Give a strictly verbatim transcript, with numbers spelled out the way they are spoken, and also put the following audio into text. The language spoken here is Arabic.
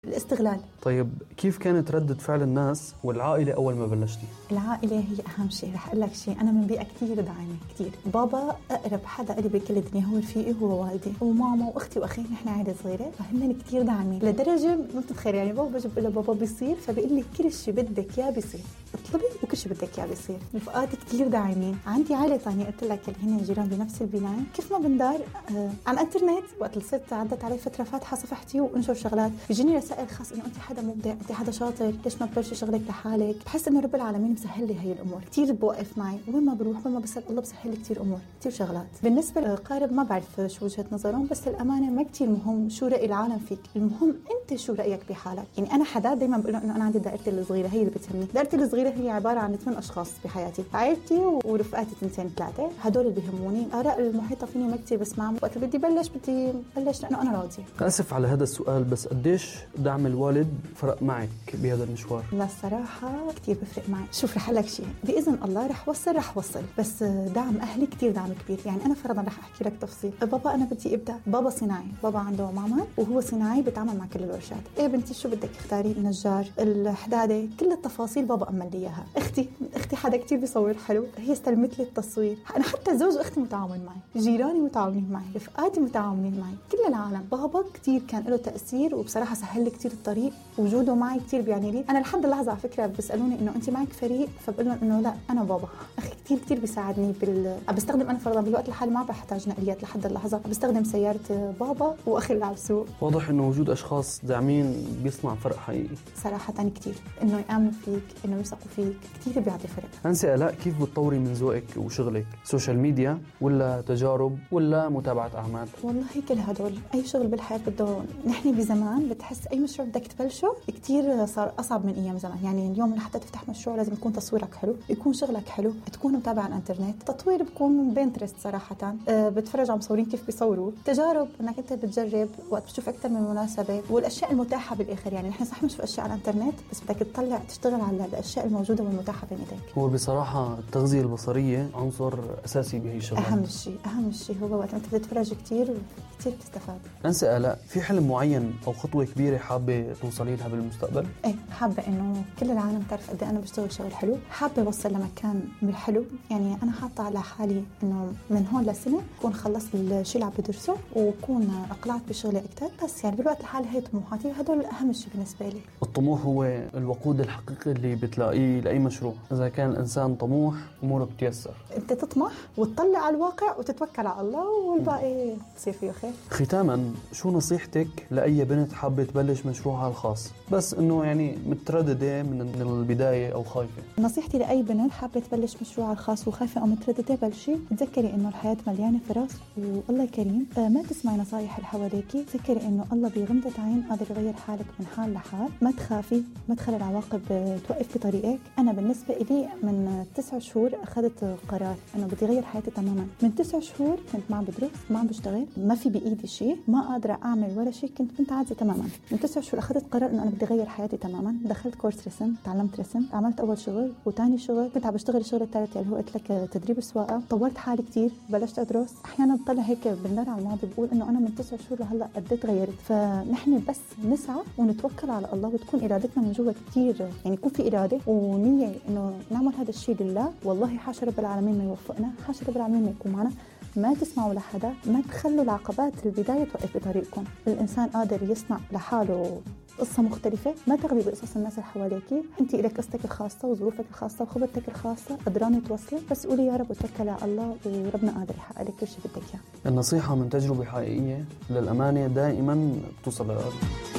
الاستغلال. طيب كيف كانت ردة فعل الناس والعائلة أول ما بلشتي؟ العائلة هي أهم شيء. رح أقول لك شيء، أنا من بيئة كتير داعمة كتير. بابا أقرب حدا قلبي بكل الدنيا هو رفيقي، هو والدي وماما وأختي وأخي. نحن عائلة صغيرة فهمنا كتير داعمين لدرجة ما بتتخيل. يعني بابا بجيب له بابا بيصير، فبيقول لي كل شيء بدك إياه بيصير، اطلبي وكل شيء بدك إياه بيصير. رفقاتي كتير داعمين. عندي عائلة ثانية قلت لك اللي هن جيران بنفس البناية. كيف ما بندار آه على الانترنت وقت اللي صرت عدت علي فترة فاتحة صفحتي وانشر شغلات، بيجيني رسائل خاص انه انت حدا مبدع، انت حدا شاطر، ليش ما تبلشي شغلك لحالك. بحس انه رب العالمين مسهل لي هي الامور كتير، بوقف معي وين ما بروح وين ما بسال الله بسهل لي كتير امور كتير شغلات. بالنسبه للقارب ما بعرف شو وجهه نظرهم، بس الامانه ما كتير مهم شو راي العالم فيك، المهم انت شو رايك بحالك. يعني انا حدا دائما بقول انه انا عندي دائرتي الصغيره هي اللي بتهمني. دائرتي الصغيره هي عباره عن ثمان اشخاص بحياتي، عائلتي ورفقاتي اثنتين ثلاثه، هدول اللي بيهموني. اراء المحيطه فيني ما كتير بسمعهم. وقت بدي بلش بدي بلش لانه انا راضيه. اسف على هذا السؤال، بس قديش دعم الوالد فرق معك بهذا المشوار؟ لا الصراحة كتير بفرق معي. شوف رح لك شيء، بإذن الله رح وصل رح وصل بس دعم أهلي كتير دعم كبير. يعني أنا فرضا رح أحكي لك تفصيل. بابا أنا بدي أبدأ، بابا صناعي، بابا عنده معمل وهو صناعي بيتعامل مع كل الورشات. إيه بنتي شو بدك اختاري، النجار، الحدادة، كل التفاصيل بابا أمن لي إياها. أختي أختي حدا كتير بيصور حلو، هي استلمت لي التصوير. أنا حتى زوج أختي متعاون معي، جيراني متعاونين معي، رفقاتي متعاونين معي، كل العالم. بابا كتير كان له تأثير وبصراحة سهل لي كتير الطريق، وجوده معي كتير بيعني لي. أنا لحد اللحظة على فكرة بيسألوني إنه أنت معك فريق، فبقول لهم إنه لا أنا بابا. أخي كتير كتير بيساعدني بال بستخدم أنا فرضا بالوقت الحالي ما بحتاج نقليات لحد اللحظة، بستخدم سيارة بابا وأخي اللي على السوق. واضح إنه وجود أشخاص داعمين بيصنع فرق حقيقي صراحة كتير، إنه يآمنوا فيك، إنه يثقوا فيك، كتير بيعطي فرق. أنسة آلاء، كيف بتطوري من ذوقك وشغلك؟ سوشيال ميديا ولا تجارب ولا متابعة أعمال؟ والله كل هدول. أي شغل بالحياة بده، نحن بزمان بتحس أي مشروع بدك تبلشه كتير صار أصعب من أيام زمان. يعني اليوم لحتى تفتح مشروع لازم يكون تصويرك حلو، يكون شغلك حلو، تكون متابع على الانترنت. تطوير بكون بينترست صراحة، أه بتفرج على مصورين كيف بيصوروا. تجارب انك انت بتجرب وقت بتشوف اكثر من مناسبة، والاشياء المتاحة بالاخر. يعني نحن صح بنشوف اشياء على الانترنت بس بدك تطلع تشتغل على الاشياء الموجودة والمتاحة بين ايديك. هو بصراحة التغذية البصرية عنصر اساسي بهي الشغلات. اهم شيء اهم شيء هو وقت انت بتتفرج كتير كتير بتستفاد. أنسة آلاء، في حلم معين او خطوة كبيرة حابة توصلي لها بالمستقبل؟ ايه حابة انه كل العالم تعرف قد انا بشتغل شغل حلو. حابة اوصل لمكان بالحلو. يعني انا حاطة على حالي انه من هون لسنة اكون خلصت الشيء اللي عم بدرسه واكون اقلعت بشغلي اكثر. بس يعني بالوقت الحالي هي طموحاتي وهدول اهم شيء بالنسبة لي. الطموح هو الوقود الحقيقي اللي بتلاقيه لاي مشروع. اذا كان الانسان طموح اموره بتيسر. انت تطمح وتطلع على الواقع وتتوكل على الله والباقي تصير فيه خير. ختاما، شو نصيحتك لاي بنت حابة تبلش مشروعها الخاص بس انه يعني مترددة من البداية او خايفة؟ نصيحتي لاي بنت حابة تبلش مشروعها الخاص وخايفة او مترددة، بلشي. تذكري انه الحياة مليانة فرص والله كريم. آه ما تسمعي نصايح اللي حواليكي. تذكري انه الله بغمضة عين قادر يغير حالك من حال لحال. ما تخافي، ما تخلي العواقب توقف بطريقك. انا بالنسبة لي من تسع شهور اخذت قرار انه بدي اغير حياتي تماما. من تسع شهور كنت ما بدرس، ما عم بشتغل، ما في بايدي شيء، ما قادرة اعمل ولا شيء، كنت بنت عادية تماما. من تسع شهور اخذت قرار انه انا بدي اغير حياتي تماما. دخلت كورس رسم، تعلمت رسم، عملت اول شغل وثاني شغل، كنت عم بشتغل الشغل الثالث اللي هو قلت لك تدريب السواقة. طورت حالي كتير، بلشت ادرس. احيانا بطلع هيك بندر على الماضي بقول انه انا من تسع شهور لهلا قد تغيرت. فنحن بس نسعى ونتوكل على الله وتكون ارادتنا من جوا كتير، يعني يكون في اراده ونيه انه نعمل هذا الشيء لله. والله حاشا رب العالمين ما يوفقنا، حاشا رب العالمين ما يكون معنا. ما تسمعوا لحدا، ما تخلوا العقبات البداية توقف بطريقكم. الإنسان قادر يصنع لحاله قصة مختلفة. ما تغلي بقصص الناس اللي حواليكي. انت إلك قصتك الخاصة وظروفك الخاصة وخبرتك الخاصة قدرانة توصلك. بس قولي يا رب وتوكلي على الله وربنا قادر يحقق لك كل شيء بدك اياه. النصيحة من تجربة حقيقية للأمانة دائما بتوصل للقلب.